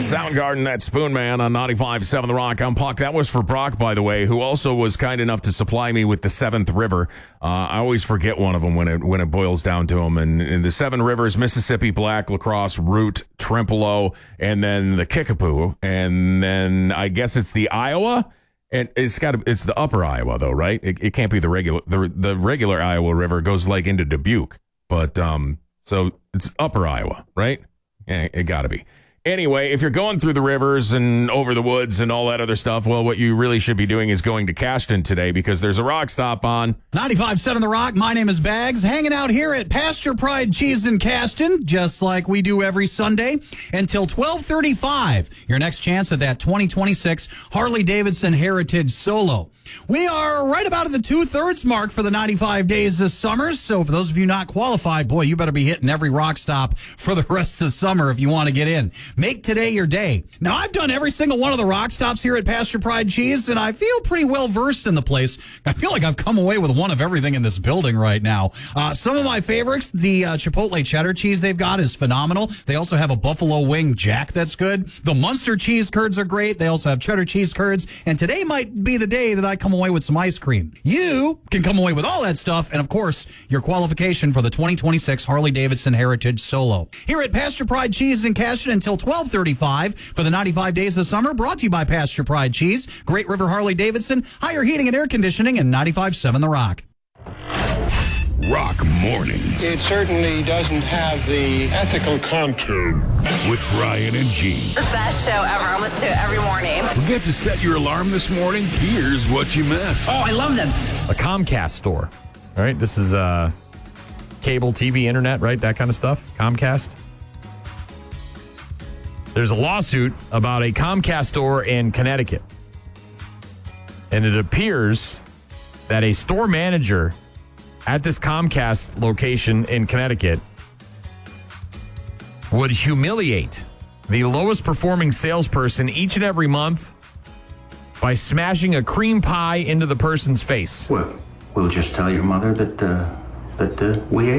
Soundgarden, that Spoon Man on 95.7 The Rock. I'm Puck. That was for Brock, by the way, who also was kind enough to supply me with the Seventh River. I always forget one of them when it boils down to them. And the Seven Rivers, Mississippi, Black, Lacrosse, Root, Trempealeau, and then the Kickapoo. And then I guess it's the Iowa. And it's the upper Iowa, though, right? It can't be the regular Iowa River goes like into Dubuque. But so it's upper Iowa, right? Yeah, it got to be. Anyway, if you're going through the rivers and over the woods and all that other stuff, well, what you really should be doing is going to Cashton today because there's a rock stop on 95.7 The Rock. My name is Bags, hanging out here at Pasture Pride Cheese in Cashton, just like we do every Sunday, until 12:35. Your next chance at that 2026 Harley-Davidson Heritage Solo. We are right about at the 2/3 mark for the 95 days this summer. So for those of you not qualified, boy, you better be hitting every rock stop for the rest of the summer if you want to get in. Make today your day. Now, I've done every single one of the rock stops here at Pasture Pride Cheese, and I feel pretty well versed in the place. I feel like I've come away with one of everything in this building right now. Some of my favorites, the Chipotle cheddar cheese they've got is phenomenal. They also have a buffalo wing jack that's good. The Munster cheese curds are great. They also have cheddar cheese curds. And today might be the day that I come away with some ice cream. You can come away with all that stuff and, of course, your qualification for the 2026 Harley-Davidson Heritage Solo. Here at Pasture Pride Cheese in Cashton until 12:35 for the 95 days of summer, brought to you by Pasture Pride Cheese, Great River Harley-Davidson, Higher Heating and Air Conditioning, and 95.7 The Rock. Rock Mornings. It certainly doesn't have the ethical contour. With Brian and Gene. The best show ever. I listen to it every morning. Forget to set your alarm this morning? Here's what you missed. Oh, I love them. A Comcast store. All right, this is cable, TV, internet, right? That kind of stuff. Comcast. There's a lawsuit about a Comcast store in Connecticut. And it appears that a store manager at this Comcast location in Connecticut would humiliate the lowest performing salesperson each and every month by smashing a cream pie into the person's face. Well, we'll just tell your mother that we ate